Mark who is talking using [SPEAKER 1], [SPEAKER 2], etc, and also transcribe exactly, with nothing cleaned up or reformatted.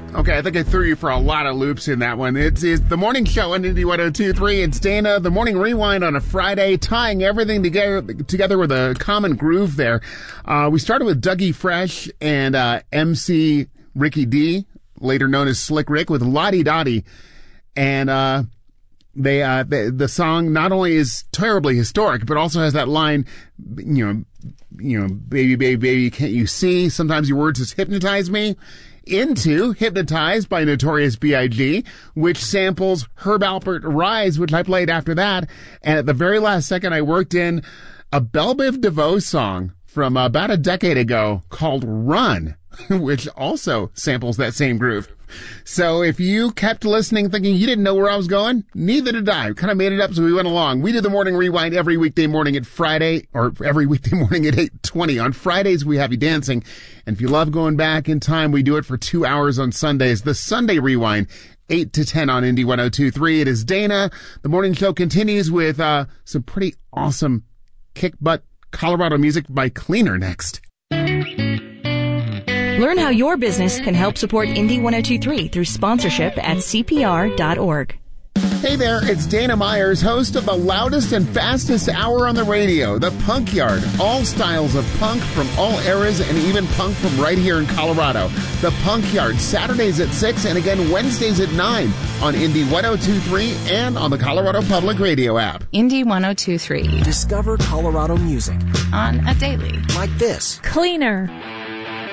[SPEAKER 1] Okay, I think I threw you for a lot of loops in that one. It's, it's the morning show on Indy one oh two point three. It's Dana, the morning rewind on a Friday, tying everything together together with a common groove there. Uh, we started with Dougie Fresh and uh, M C Ricky D, later known as Slick Rick, with Lottie Dottie. And uh, they, uh, they, the song not only is terribly historic, but also has that line, you know, you know, baby, baby, baby, can't you see? Sometimes your words just hypnotize me. Into Hypnotized by Notorious B I G, which samples Herb Alpert Rise, which I played after that. And at the very last second, I worked in a Belle Biv DeVoe song from about a decade ago called Run, which also samples that same groove. So if you kept listening thinking you didn't know where I was going, neither did I. Kind of made it up as we went along. We do the morning rewind every weekday morning at Friday, or every weekday morning at eight twenty. On Fridays, we have you dancing. And if you love going back in time, we do it for two hours on Sundays. The Sunday rewind, eight to ten on Indy one oh two point three. It is Dana. The morning show continues with uh, some pretty awesome kick-butt Colorado music by Cleaner next.
[SPEAKER 2] Learn how your business can help support Indy one oh two point three through sponsorship at C P R dot org.
[SPEAKER 1] Hey there, it's Dana Myers, host of the loudest and fastest hour on the radio, The Punk Yard. All styles of punk from all eras and even punk from right here in Colorado. The Punk Yard, Saturdays at six and again Wednesdays at nine on Indy one oh two point three and on the Colorado Public Radio app.
[SPEAKER 3] Indy one oh two point three.
[SPEAKER 4] Discover Colorado music
[SPEAKER 3] on a daily.
[SPEAKER 4] Like this.
[SPEAKER 5] Cleaner.